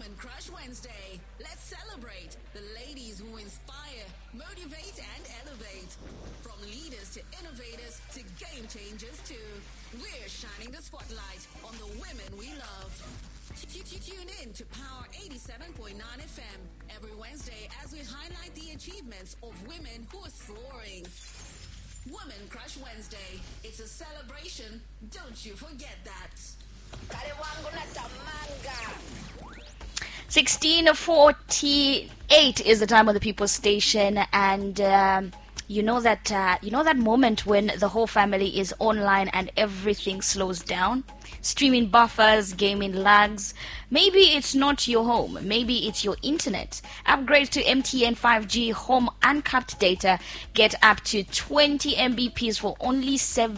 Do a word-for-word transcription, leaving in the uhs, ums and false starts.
Crush Wednesday. Let's celebrate the ladies who inspire, motivate, and elevate. From leaders to innovators to game changers too. We're shining the spotlight on the women we love. Tune in to Power eighty-seven point nine F M every Wednesday as we highlight the achievements of women who are soaring. Woman Crush Wednesday. It's a celebration. Don't you forget that. sixteen forty-eight is the time of the People's Station, and um, you know that uh, you know that moment when the whole family is online and everything slows down. Streaming buffers, gaming lags. Maybe it's not your home. Maybe it's your internet. Upgrade to M T N five G home uncapped data. Get up to twenty megabits per second for only seven